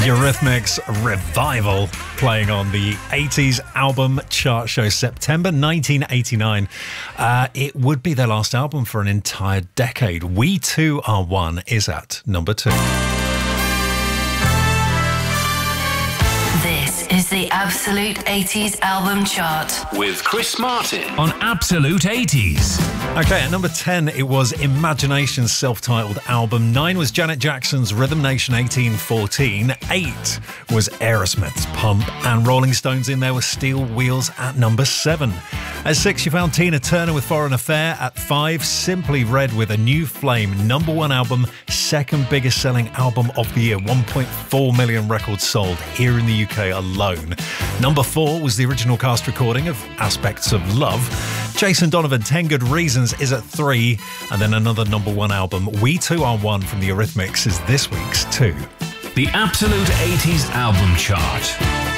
Eurythmics Revival, playing on the 80s album chart show, September 1989. It would be their last album for an entire decade. We Too Are One is at number 2. This is the Absolute 80s album chart with Chris Martin on Absolute 80s. Okay, at number 10, it was Imagination's self-titled album. 9 was Janet Jackson's Rhythm Nation 1814. 8 was Aerosmith's Pump. And Rolling Stones in there with Steel Wheels at number 7. At 6, you found Tina Turner with Foreign Affair. At 5, Simply Red with A New Flame. Number 1 album, second biggest selling album of the year. 1.4 million records sold here in the UK alone. Number 4 was the original cast recording of Aspects of Love. Jason Donovan, 10 Good Reasons is at 3. And then another number 1 album, We Too Are One from the Eurythmics, is this week's 2. The Absolute 80s album chart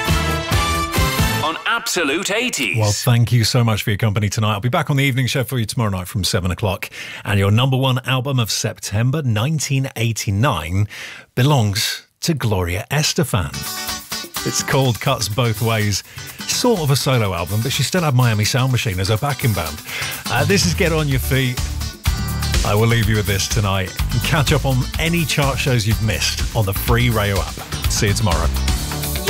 on Absolute 80s. Well, thank you so much for your company tonight. I'll be back on the evening show for you tomorrow night from 7 o'clock. And your number 1 album of September 1989 belongs to Gloria Estefan. It's called Cuts Both Ways. Sort of a solo album, but she still had Miami Sound Machine as her backing band. This is Get On Your Feet. I will leave you with this tonight and catch up on any chart shows you've missed on the free Rayo app. See you tomorrow.